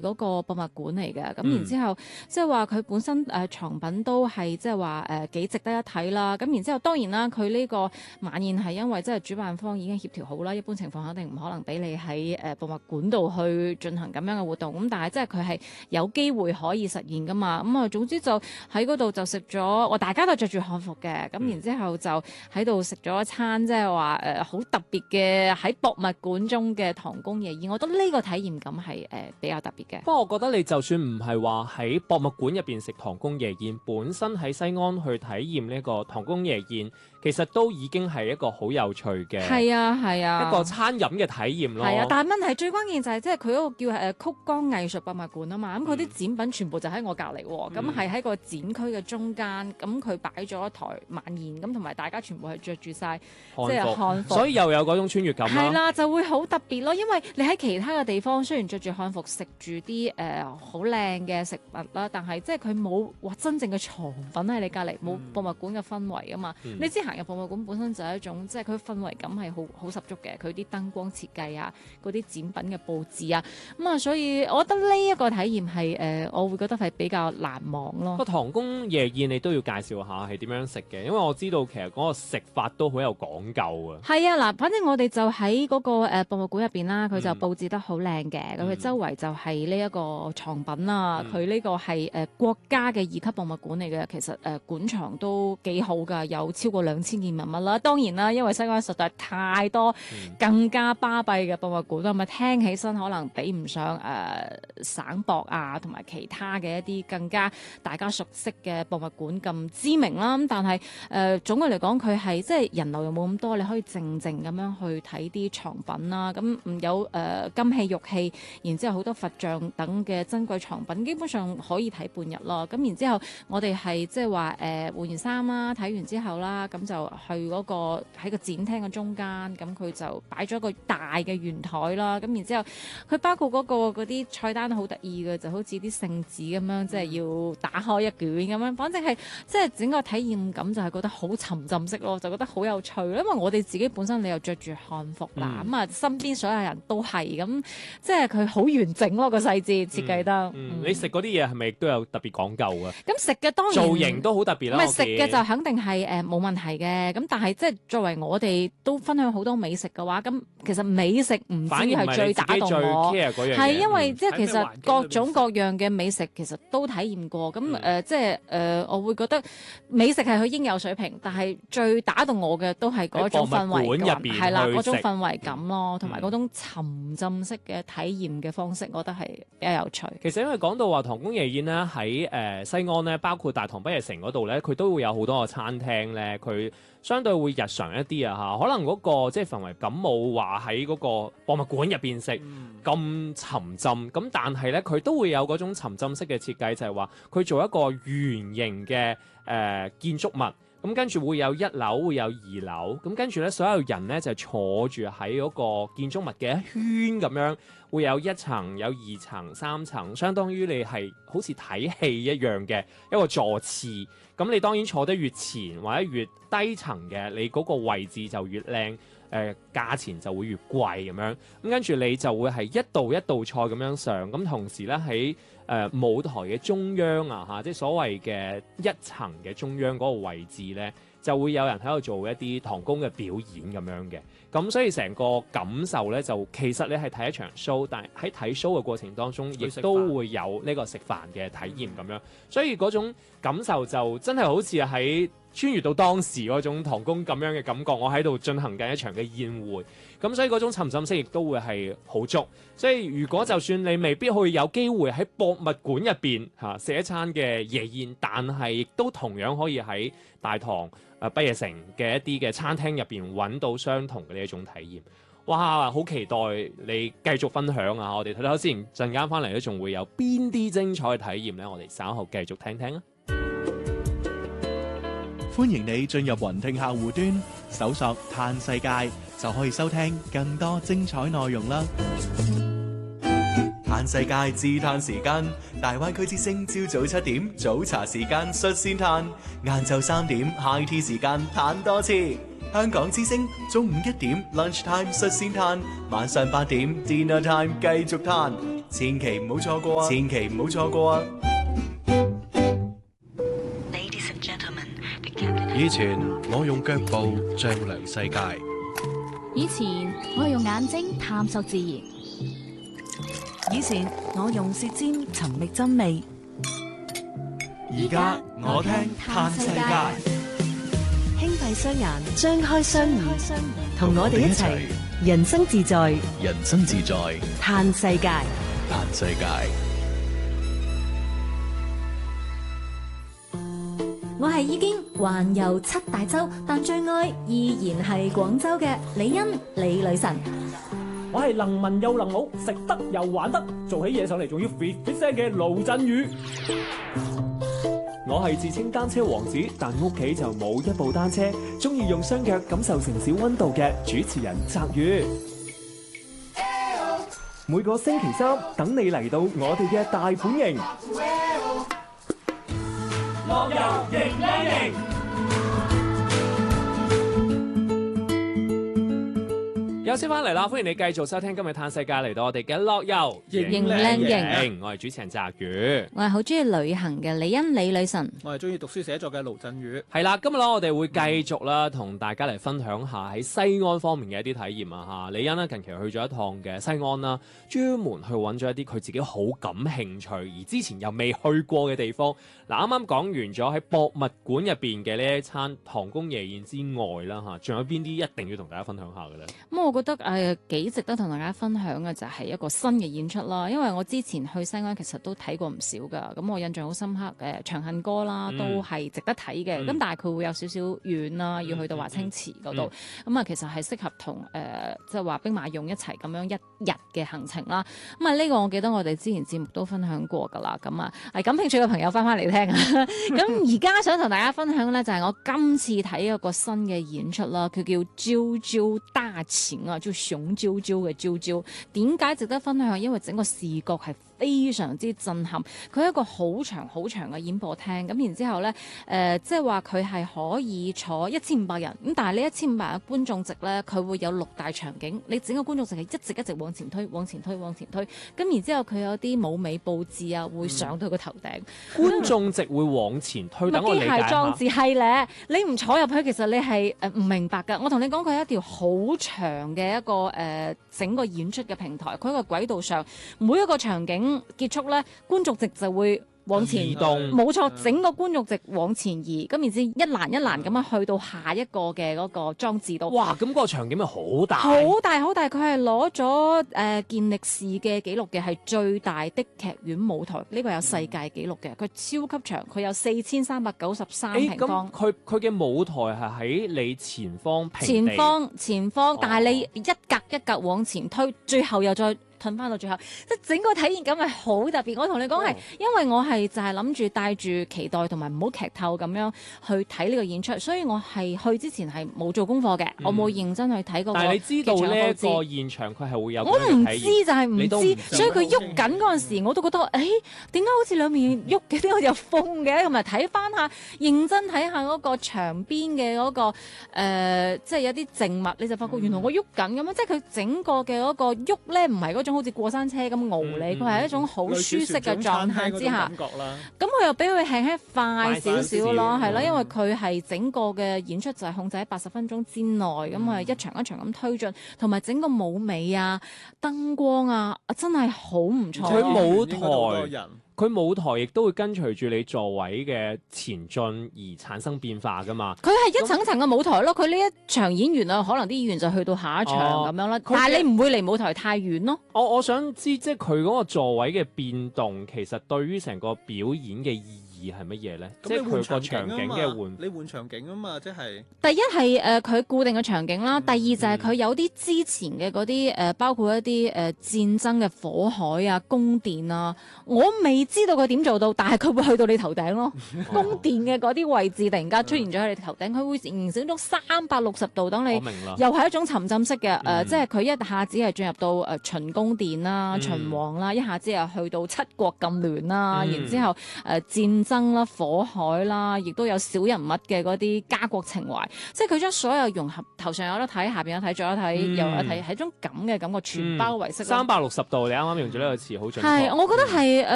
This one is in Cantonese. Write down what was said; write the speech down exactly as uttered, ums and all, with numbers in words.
嗰個博物館嚟嘅，咁、 嗯、 然之後即係話佢本身誒、呃、藏品都係即係話誒幾值得一睇啦。咁然之後當然啦，佢呢個晚宴係因為即係主辦方已經協調好啦，一般情況肯定唔可能俾你喺誒博物館度去進行咁樣嘅活動。咁但係即係佢係有機會可以實現噶嘛。咁啊總之就喺嗰度就食咗，我大家都着住漢服嘅，咁、嗯、然之後就喺度食咗一餐即係話誒好特別嘅喺博物館中嘅唐宮夜宴。我覺得呢個體驗感係誒、呃、比較特別嘅。 不過我覺得你就算唔係話喺博物館入邊食唐宮夜宴，本身喺西安去體驗呢個唐宮夜宴，其實都已經係一個好有趣嘅， 係啊係啊， 一個餐飲嘅體驗咯。 係啊，但係問題最關鍵就係即係佢嗰個叫誒曲江藝術博物館啊嘛，咁佢啲展品全部就喺我隔離喎，咁係喺個展區嘅中間，咁佢擺咗一台晚宴，咁同埋大家全部係着住晒即係漢服， 所以又有嗰種穿越感啦。 係啦，就會好特別咯，因為你喺其他嘅地方雖然着住漢服食住啲誒好靚嘅食物啦，但係即係佢冇哇真正嘅藏品喺你隔離，冇博物館嘅氛圍啊嘛。嗯、你知行入博物館本身就係一種即係佢氛圍感係好好十足嘅，佢啲燈光設計啊，嗰啲展品嘅佈置啊，咁啊，所以我覺得呢一個體驗係誒、呃，我會覺得係比較難忘咯。 個唐宮夜宴你都要介紹下係點樣食嘅，因為我知道其實嗰個食法都好有講究啊。 係啊，嗱，反正我哋就喺嗰個誒博物館入邊啦，佢就佈置得好靚嘅，咁佢、嗯、周圍就係呢一個藏品啊，佢呢、嗯、個係誒國家嘅二級博物館嚟嘅，其實誒館藏都幾好㗎，有超過兩千件文物啦。當然啦，因為西安實在太多更加巴閉嘅博物館啦，咪、嗯、聽起身可能比唔上誒、呃、省博啊，同埋其他嘅一啲更加大家熟悉嘅博物館咁知名啦。咁但係誒、呃、總嘅嚟講，佢係即係人流又冇咁多，你可以靜靜咁樣去睇啲藏品啦。咁唔有誒、呃、金器玉器，然之後好多佛像等嘅珍貴藏品，基本上可以睇半日咯。咁然之後我哋係即係話誒換完衫啦，睇完之後啦，咁就去嗰、那個喺個展廳嘅中間，咁佢就擺咗個大嘅圓台啦。咁然之後佢包括嗰、那個嗰啲菜單都好得意嘅，就好似啲聖旨咁樣，即係要打開一卷咁樣，反正係即係整個體驗感就係覺得好沉浸式咯，就覺得好有趣。因為我哋自己本身你又着住漢服啦，咁啊、嗯、身邊所有人都係咁，即係佢好完整咯，個細節設計得。嗯嗯嗯、你食嗰啲嘢係咪都有特別講究啊？ 咁食嘅當然造型都好特別啦。 唔係食嘅就肯定係誒冇問題嘅。咁但係即係作為我哋都分享好多美食嘅話，咁其實美食唔止係最打動我，係因為即係其實各種各樣嘅美食其實都體驗過。咁誒、嗯呃、即係誒、呃，我會覺得美食係佢應有水平，但係最打動我嘅都係嗰種氛圍感，係啦，嗰種氛圍感咯，同埋嗰種沉浸式嘅體驗嘅方式，我覺得係比較有趣。 其實因為講到話唐宮夜宴咧，喺誒、呃、西安咧，包括大唐不夜城嗰度咧，佢都會有好多個餐廳咧，佢相對會日常一啲啊嚇，可能嗰、那個即係氛圍感冇話喺嗰個博物館入邊食咁沉浸，咁但係咧佢都會有嗰種沉浸式嘅設計，就係話佢做一個圓形嘅誒、呃、建築物。咁跟住會有一樓，會有二樓，咁跟住咧，所有人咧就坐住喺嗰個建築物嘅一圈咁樣，會有一層、有二層、三層，相當於你係好似睇戲一樣嘅一個座次。咁你當然坐得越前或者越低層嘅，你嗰個位置就越靚，誒、呃、價錢就會越貴咁樣。咁跟住你就會係一道一道菜咁樣上，咁同時咧喺誒、呃、舞台嘅中央啊嚇，即係所謂嘅一層嘅中央嗰個位置咧，就會有人喺度做一啲唐宮嘅表演咁樣嘅。咁所以成個感受咧，就其實你係睇一場 show， 但係喺睇 show 嘅過程當中，亦都會有呢個食飯嘅體驗咁樣。所以嗰種感受就真係好似喺穿越到當時嗰種唐宮咁樣嘅感覺，我喺度進行緊一場嘅宴會。咁所以嗰種沉浸式亦都會係好足。所以如果就算你未必去有機會喺博物館入邊嚇食一餐嘅夜宴，但係亦都同樣可以喺大唐誒不夜城嘅一啲嘅餐廳入邊揾到相同嘅呢一種體驗。哇！好期待你繼續分享啊！我哋睇睇先，陣間翻嚟咧，仲會有邊啲精彩嘅體驗呢？我哋稍後繼續聽聽啊！ 歡迎你進入雲聽客戶端，搜索嘆世界，就可以收聽更多精彩內容啦！嘆世界自嘆時間，大灣區之聲朝早七點早茶時間率先嘆，晏晝三點 high tea 時間嘆多次。香港之聲中午一點 lunch time 率先嘆，晚上八點 dinner time 繼續嘆。 千祈唔好錯過啊！千祈唔好錯過啊！ 以前我用腳步丈量世界， 以前我用眼睛探索自然， 以前我用舌尖尋覓真理， 而家我聽嘆世界。 輕閉雙眼，張開雙耳，同我哋一齊人生自在， 人生自在， 嘆世界。 嘆世界。 我係已經環遊七大洲，但最愛依然係廣州嘅李欣李女神。 我係能文又能武，食得又玩得，做起嘢上嚟仲要 fit fit 聲嘅盧振宇。我係自稱單車王子，但屋企就冇一部單車，中意用雙腳感受城市溫度嘅主持人澤宇。每個星期三等你嚟到我哋嘅大本營，樂遊型靚型。有先翻嚟啦，歡迎你繼續收聽今日嘆世界，嚟到我哋嘅樂遊型靚型。 我係主持人澤宇， 我係好中意旅行嘅李欣李女神， 我係中意讀書寫作嘅盧振宇。 係啦，今日咧我哋會繼續啦，同大家嚟分享下喺西安方面嘅一啲體驗啊嚇。李欣呢近期去咗一趟嘅西安啦，專門去揾咗一啲佢自己好感興趣而之前又未去過嘅地方。嗱，啱啱講完咗喺博物館入邊嘅呢一餐唐宮夜宴之外啦嚇，仲有邊啲一定要同大家分享下嘅咧？ 咁我覺得誒幾、呃、值得同大家分享嘅就係一個新嘅演出啦，因為我之前去西安其實都睇過唔少㗎，咁我印象好深刻誒、呃《長恨歌》啦，都係值得睇嘅，咁、嗯、但係佢會有少少遠啦，要去到華清池嗰度，咁啊、嗯嗯、其實係適合同誒即係話兵馬俑一齊咁樣一日嘅行程啦。咁啊呢個我記得我哋之前節目都分享過㗎啦，咁啊係感興趣嘅朋友翻返嚟聽啊。咁而家想同大家分享咧就係、是、我今次睇一個新嘅演出啦，佢叫啾啾大情啊，叫熊啾啾嘅啾啾。點解值得分享？因為整個視覺係非常之震撼，佢係一個好長好長嘅演播廳，咁然之後咧，誒、呃，即係話佢係可以坐一千五百人，咁但係呢一千五百人嘅觀眾席咧，佢會有六大場景，你整個觀眾席係一直一直往前推，往前推，往前推，咁然之後佢有啲舞美佈置啊，會上到個頭頂， 嗯、觀眾席會往前推，等我理解下。機械裝置係咧，你唔坐入去，其實你係誒唔明白㗎。我同你講，佢係一條好長嘅一個誒、呃、整個演出嘅平台，佢喺個軌道上，每一個場景結束咧，觀眾席就會往前移動，冇錯，整個觀眾席往前移，咁然之一欄一欄咁樣去到下一個嘅嗰個裝置度。 哇！咁個場景咪好大， 好大好大，佢係攞咗誒健力士嘅紀錄嘅，係最大的劇院舞台，呢個有世界紀錄嘅，佢超級長，佢有四千三百九十三平方。 佢佢嘅舞台係喺你前方平地， 前方前方，但係你一格一格往前推，最後又再褪翻到最後，即係整個體驗感係好特別。我同你講係，哦、因為我係就係諗住帶住期待同埋唔好劇透咁樣去睇呢個演出，所以我係去之前係冇做功課嘅，嗯、我冇認真去睇嗰個。但係你知道呢一個現場佢係會有，我唔知就係唔知，所以佢喐緊嗰陣時，我都覺得誒點解好似兩面喐嘅，點解好似有風嘅？同埋睇翻下，認真睇下嗰個牆邊嘅嗰個、呃、即係有啲靜物，你就發覺原來我喐緊咁樣，即係佢整個嘅嗰個喐咧，唔係嗰種好似過山車咁熬你，佢係、嗯、一種好舒適嘅狀態之下。咁佢又俾佢輕輕快少少咯，係咯，因為佢係整個嘅演出就係控制喺八十分鐘之內，咁啊、嗯、一場一場咁推進，同埋整個舞美啊、燈光啊，真係好唔錯。 佢舞台。佢舞台亦都會跟隨住你座位嘅前進而產生變化㗎嘛？佢係一層層嘅舞台咯。佢呢一場演完啊，可能啲演員就去到下一場咁樣啦。但係你唔會離舞台太遠咯。我我想知，即係佢嗰個座位嘅變動，其實對於成個表演嘅意義係乜嘢咧？即係佢個場景嘅換， 你換場景啊嘛，即係第一係誒佢固定嘅場景啦，第二就係佢有啲之前嘅嗰啲誒，包括一啲誒、呃、戰爭嘅火海啊、宮殿啊，我未知道佢點做到，但係佢會去到你頭頂咯。宮殿嘅嗰啲位置突然間出現咗喺你頭頂，佢會形成咗三百六十度，等你又係一種沉浸式嘅誒、呃，即係佢一下子係進入到誒、呃、秦宮殿啦、秦王啦，一下子又去到七國咁亂啦，嗯、然之後誒、呃、戰爭啦、火海啦，亦都有小人物嘅嗰啲家國情懷，即係佢將所有融合，頭上有得睇，下邊有睇，左有睇， 嗯右有睇，係一種咁嘅感覺，全包圍式。 三百六十度，你啱啱用咗呢個詞好準確。 係，我覺得係誒、